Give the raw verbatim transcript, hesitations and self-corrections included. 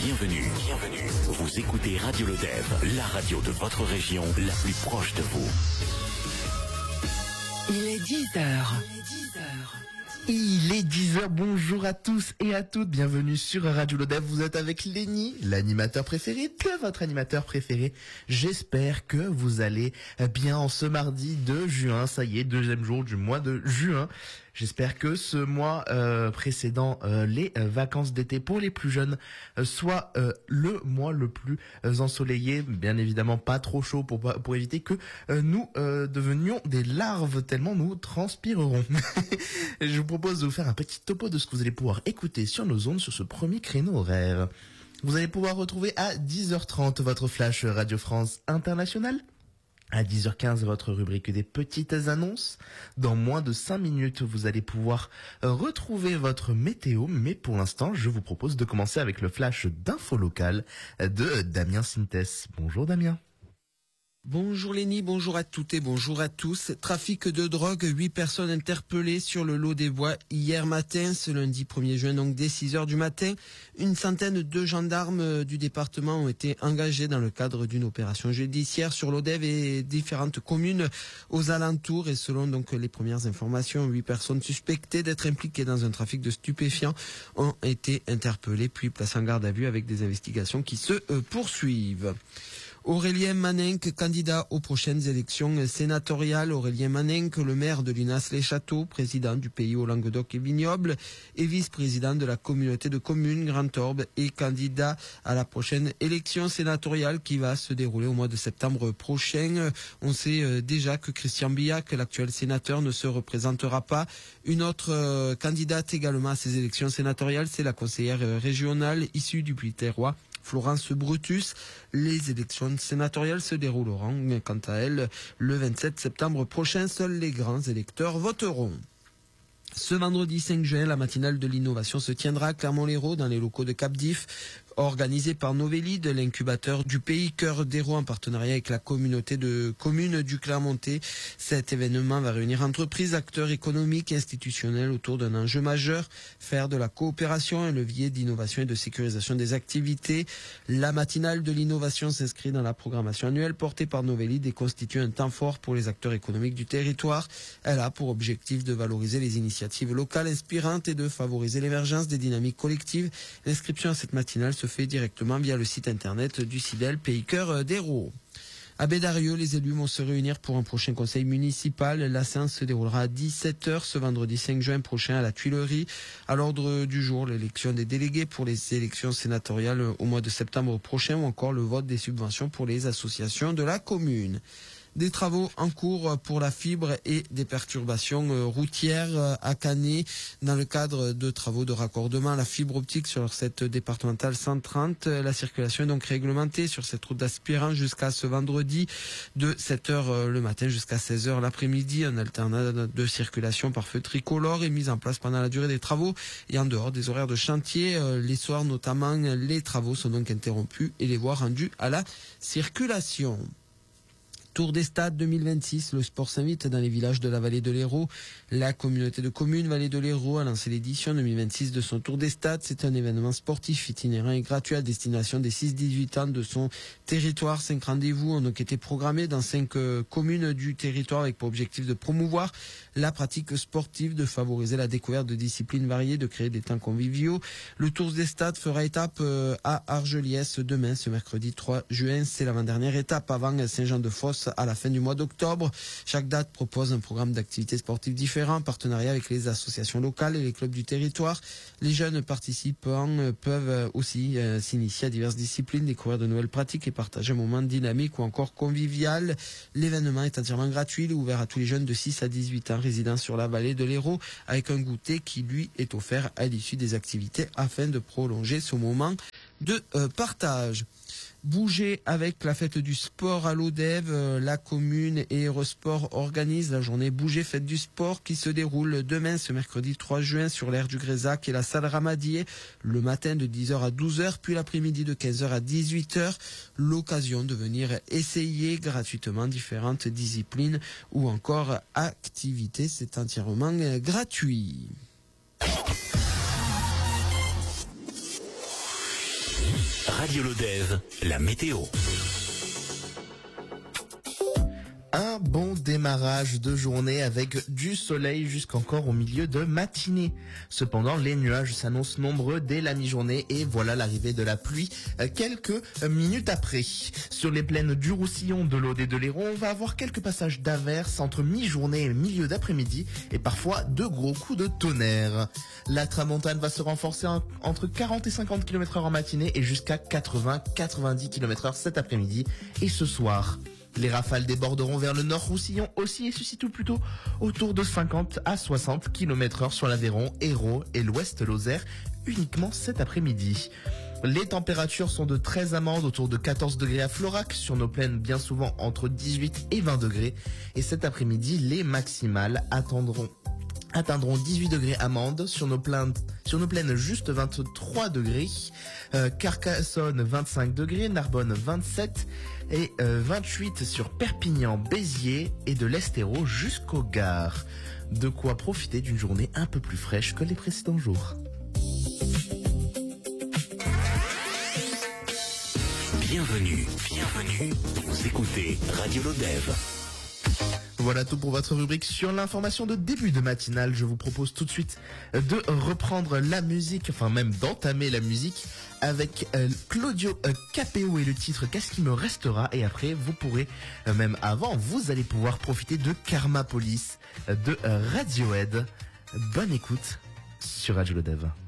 Bienvenue, bienvenue. Vous écoutez Radio Lodève, la radio de votre région, la plus proche de vous. Il est dix heures. Il est dix heures, bonjour à tous et à toutes, bienvenue sur Radio Lodève, vous êtes avec Lenny, l'animateur préféré de votre animateur préféré. J'espère que vous allez bien en ce mardi deux juin, ça y est, deuxième jour du mois de juin. J'espère que ce mois euh, précédent, euh, les euh, vacances d'été pour les plus jeunes, euh, soit euh, le mois le plus euh, ensoleillé, bien évidemment pas trop chaud pour pour éviter que euh, nous euh, devenions des larves tellement nous transpirerons. Je vous propose de vous faire un petit topo de ce que vous allez pouvoir écouter sur nos ondes sur ce premier créneau horaire. Vous allez pouvoir retrouver à dix heures trente votre flash Radio France Internationale. À dix heures quinze, votre rubrique des petites annonces. Dans moins de cinq minutes, vous allez pouvoir retrouver votre météo. Mais pour l'instant, je vous propose de commencer avec le flash d'info locale de Damien Sintès. Bonjour Damien. Bonjour Lenny, bonjour à toutes et bonjour à tous. Trafic de drogue, huit personnes interpellées sur le lot des bois hier matin, ce lundi premier juin, donc dès six heures du matin. Une centaine de gendarmes du département ont été engagés dans le cadre d'une opération judiciaire sur l'Odève et différentes communes aux alentours. Et selon donc les premières informations, huit personnes suspectées d'être impliquées dans un trafic de stupéfiants ont été interpellées puis placées en garde à vue avec des investigations qui se euh, poursuivent. Aurélien Manenque, candidat aux prochaines élections sénatoriales. Aurélien Manenque, le maire de Linas-les-Châteaux, président du pays au Languedoc et Vignoble, et vice-président de la communauté de communes Grand Orbe et candidat à la prochaine élection sénatoriale qui va se dérouler au mois de septembre prochain. On sait déjà que Christian Billac, l'actuel sénateur, ne se représentera pas. Une autre candidate également à ces élections sénatoriales, c'est la conseillère régionale issue du Puy-Terrois, Florence Brutus. Les élections sénatoriales se dérouleront, quant à elles, le vingt-sept septembre prochain. Seuls les grands électeurs voteront. Ce vendredi cinq juin, la matinale de l'innovation se tiendra à Clermont-Lérault dans les locaux de Capdif, organisé par Novelide, l'incubateur du pays Cœur d'Hérault en partenariat avec la communauté de communes du Clermontais. Cet événement va réunir entreprises, acteurs économiques et institutionnels autour d'un enjeu majeur, faire de la coopération un levier d'innovation et de sécurisation des activités. La matinale de l'innovation s'inscrit dans la programmation annuelle portée par Novelide et constitue un temps fort pour les acteurs économiques du territoire. Elle a pour objectif de valoriser les initiatives locales inspirantes et de favoriser l'émergence des dynamiques collectives. L'inscription à cette matinale se fait directement via le site internet du C I D E L Pays Cœur d'Hérault. À Bédarieux, les élus vont se réunir pour un prochain conseil municipal. La séance se déroulera à dix-sept heures ce vendredi cinq juin prochain à la Tuilerie. À l'ordre du jour, l'élection des délégués pour les élections sénatoriales au mois de septembre prochain ou encore le vote des subventions pour les associations de la commune. Des travaux en cours pour la fibre et des perturbations routières à Canet dans le cadre de travaux de raccordement à la fibre optique sur cette départementale cent trente. La circulation est donc réglementée sur cette route d'aspirant jusqu'à ce vendredi de sept heures le matin jusqu'à seize heures l'après-midi. Un alternat de circulation par feu tricolore est mis en place pendant la durée des travaux et en dehors des horaires de chantier. Les soirs notamment, les travaux sont donc interrompus et les voies rendues à la circulation. Tour des Stades deux mille vingt-six, le sport s'invite dans les villages de la vallée de l'Hérault. La communauté de communes Vallée de l'Hérault a lancé l'édition deux mille vingt-six de son Tour des Stades. C'est un événement sportif itinérant et gratuit à destination des six dix-huit ans de son territoire. Cinq rendez-vous ont donc été programmés dans cinq euh, communes du territoire avec pour objectif de promouvoir la pratique sportive, de favoriser la découverte de disciplines variées, de créer des temps conviviaux. Le Tour des Stades fera étape euh, à Argeliès demain, ce mercredi trois juin. C'est l'avant-dernière étape avant Saint-Jean-de-Fosse à la fin du mois d'octobre. Chaque date propose un programme d'activités sportives différent en partenariat avec les associations locales et les clubs du territoire. Les jeunes participants peuvent aussi euh, s'initier à diverses disciplines, découvrir de nouvelles pratiques et partager un moment dynamique ou encore convivial. L'événement est entièrement gratuit, il est ouvert à tous les jeunes de six à dix-huit ans résidant sur la vallée de l'Hérault avec un goûter qui lui est offert à l'issue des activités afin de prolonger ce moment de euh, partage. Bouger avec la fête du sport à l'Odève. La commune et Eurosport organisent la journée Bouger fête du sport qui se déroule demain, ce mercredi trois juin, sur l'aire du Grésac et la salle Ramadier, le matin de dix heures à douze heures, puis l'après-midi de quinze heures à dix-huit heures. L'occasion de venir essayer gratuitement différentes disciplines ou encore activités. C'est entièrement gratuit. Radio Lodève, la météo. Un bon démarrage de journée avec du soleil jusqu'encore au milieu de matinée. Cependant, les nuages s'annoncent nombreux dès la mi-journée et voilà l'arrivée de la pluie quelques minutes après. Sur les plaines du Roussillon, de l'Aude et de l'Hérault, on va avoir quelques passages d'averses entre mi-journée et milieu d'après-midi et parfois de gros coups de tonnerre. La tramontane va se renforcer entre quarante et cinquante kilomètres heure en matinée et jusqu'à quatre-vingts à quatre-vingt-dix kilomètres heure cet après-midi et ce soir. Les rafales déborderont vers le nord Roussillon aussi et se situent plutôt autour de cinquante à soixante kilomètres heure sur l'Aveyron, Hérault et l'ouest Lozère uniquement cet après-midi. Les températures sont de treize à Mende, autour de quatorze degrés à Florac, sur nos plaines bien souvent entre dix-huit et vingt degrés. Et cet après-midi, les maximales attendront atteindront dix-huit degrés à Mende, sur nos plaines, sur nos plaines juste vingt-trois degrés, euh, Carcassonne vingt-cinq degrés, Narbonne vingt-sept et euh, vingt-huit sur Perpignan, Béziers et de l'Estéro jusqu'au Gard. De quoi profiter d'une journée un peu plus fraîche que les précédents jours. Bienvenue, bienvenue, vous écoutez Radio Lodève. Voilà tout pour votre rubrique sur l'information de début de matinale. Je vous propose tout de suite de reprendre la musique, enfin même d'entamer la musique avec euh, Claudio euh, Capéo et le titre Qu'est-ce qui me restera, et après vous pourrez, euh, même avant, vous allez pouvoir profiter de Karma Police euh, de euh, Radiohead. Bonne écoute sur Radio Lodève.